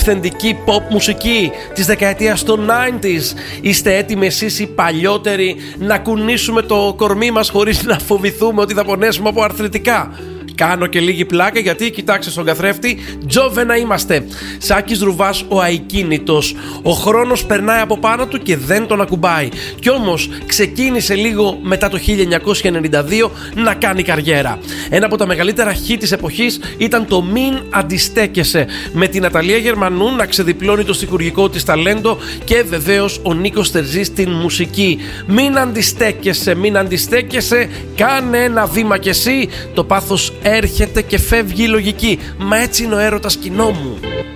αυθεντική pop μουσική της δεκαετίας των 90s. Είστε έτοιμοι εσείς οι παλιότεροι να κουνήσουμε το κορμί μας χωρίς να φοβηθούμε ότι θα πονέσουμε από αρθριτικά? Κάνω και λίγη πλάκα γιατί κοιτάξτε στον καθρέφτη, Τζόβενα είμαστε. Σάκης Ρουβάς ο αικίνητος. Ο χρόνος περνάει από πάνω του και δεν τον ακουμπάει. Κι όμως ξεκίνησε λίγο μετά το 1992 να κάνει καριέρα. Ένα από τα μεγαλύτερα hit της εποχής ήταν το «Μην αντιστέκεσαι», με την Αταλία Γερμανού να ξεδιπλώνει το στιχουργικό της ταλέντο και βεβαίως ο Νίκος Τερζής στην μουσική. Μην αντιστέκεσαι, μην αντιστέκεσαι, κάνε ένα βήμα κι εσύ. Το πάθος έρχεται και φεύγει η λογική. Μα έτσι είναι ο έρωτας, κοινό μου.